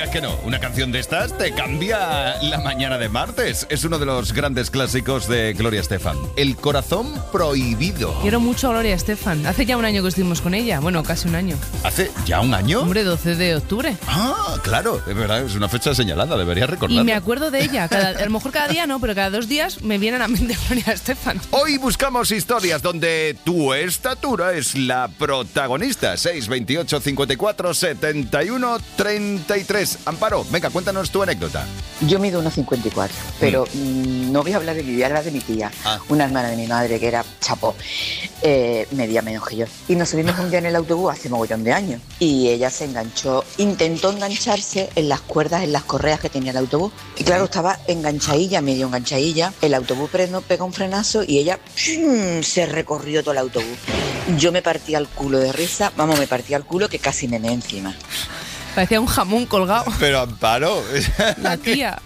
digas que no? Una canción de estas te cambia la mañana de martes. Es uno de los grandes clásicos de Gloria Estefan. El corazón prohibido. Quiero mucho a Gloria Estefan. Hace ya un año que estuvimos con ella. Bueno, casi un año. ¿Hace ya un año? Hombre, 12 de octubre. Ah, claro. Es verdad, es una fecha señalada. Debería recordarla. Y me acuerdo de ella. A lo mejor cada día no, pero cada 2 días me viene a la mente Gloria Estefan. Hoy buscamos historias donde tu estatura es la protagonista. 628 54 71 33. Amparo, venga, cuéntanos tu anécdota. Yo mido 1,54, pero no voy a hablar de mi, voy a hablar de mi tía, una hermana de mi madre que era chapó, medía menos que yo. Y nos subimos un día en el autobús hace mogollón de años y ella se enganchó, intentó engancharse en las cuerdas, en las correas que tenía el autobús. Y claro, estaba enganchadilla, medio enganchadilla, el autobús pega un frenazo y ella se recorrió todo el autobús. Yo me partía el culo de risa, me partía el culo que casi me meé encima. Parecía un jamón colgado. Pero Amparo, la tía.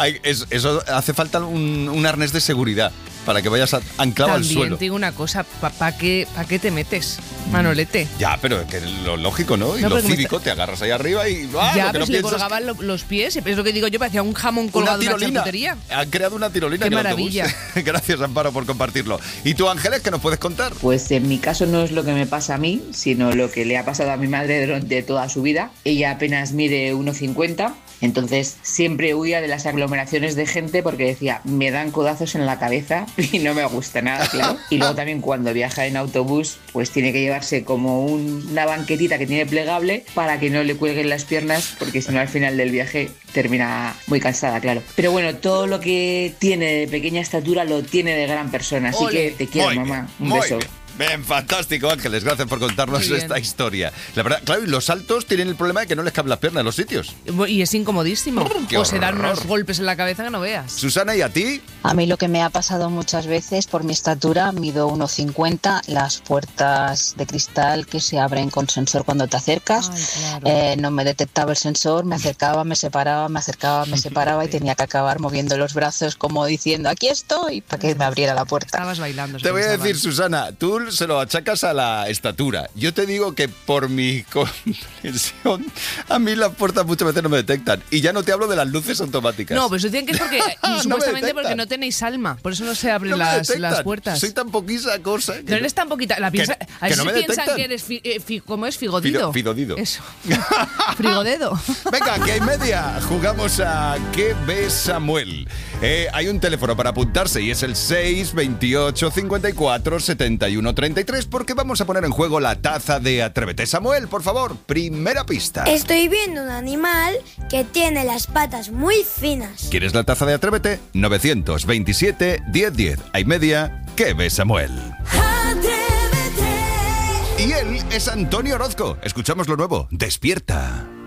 Eso hace falta un arnés de seguridad para que vayas anclado al suelo. También te digo una cosa, ¿para qué te metes, Manolete? Ya, pero que lo lógico, ¿no? Y lo cívico, te agarras ahí arriba y... Ya, pero si le colgaban los pies, es lo que digo yo, parecía un jamón colgado de una charcutería. Han creado una tirolina. ¡Qué maravilla! Autobús. Gracias, Amparo, por compartirlo. ¿Y tú, Ángeles, qué nos puedes contar? Pues en mi caso no es lo que me pasa a mí, sino lo que le ha pasado a mi madre durante toda su vida. Ella apenas mide 1,50, entonces siempre huía de las aglomeraciones de gente porque decía, me dan codazos en la cabeza y no me gusta nada, claro. Y luego también cuando viaja en autobús, pues tiene que llevarse como una banquetita que tiene plegable para que no le cuelguen las piernas, porque si no al final del viaje termina muy cansada, claro. Pero bueno, todo lo que tiene de pequeña estatura lo tiene de gran persona, así que te quiero, mamá. Un beso. Bien, fantástico, Ángeles. Gracias por contarnos esta historia. La verdad, claro, y los saltos tienen el problema de que no les caben las piernas en los sitios. Y es incomodísimo. O se dan unos golpes en la cabeza que no veas. Susana, ¿y a ti? A mí lo que me ha pasado muchas veces por mi estatura, mido 1,50, las puertas de cristal que se abren con sensor cuando te acercas. Ay, claro. No me detectaba el sensor, me acercaba, me separaba, me acercaba, me separaba y tenía que acabar moviendo los brazos como diciendo, aquí estoy, para que me abriera la puerta. Estabas bailando. Te voy a decir, Susana, tú se lo achacas a la estatura. Yo te digo que por mi comprensión, a mí las puertas muchas veces no me detectan. Y ya no te hablo de las luces automáticas. No, pues dicen que es porque, supuestamente porque no tenéis alma. Por eso no se abren las puertas. Soy tan poquita cosa. No eres tan poquita. A ver si no piensan que eres, ¿cómo es? Figodido. Fidodido. Eso. Frigodedo. Venga, que hay media. Jugamos a ¿Qué ve Samuel? Hay un teléfono para apuntarse y es el 628 54 71 33 porque vamos a poner en juego la taza de Atrévete. Samuel, por favor, primera pista. Estoy viendo un animal que tiene las patas muy finas. ¿Quieres la taza de Atrévete? 927 1010. Hay media. ¿Qué ve Samuel? Atrévete. Y él es Antonio Orozco. Escuchamos lo nuevo. Despierta.